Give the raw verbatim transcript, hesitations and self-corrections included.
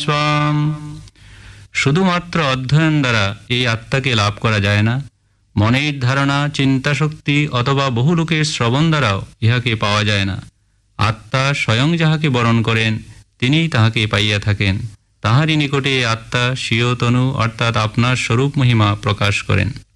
স্বাম। শুধুমাত্র অধ্যয়ন দ্বারা এই আত্মাকে লাভ করা যায় না, মনের ধারণা, চিন্তাশক্তি অথবা বহু লোকের শ্রবণ দ্বারাও ইহাকে পাওয়া যায় না। আত্মা স্বয়ং যাহাকে বরণ করেন, তিনিই তাহাকে পাইয়া থাকেন। তাহারই নিকটে আত্মা স্বীয় তনু অর্থাৎ আপনার স্বরূপ মহিমা প্রকাশ করেন।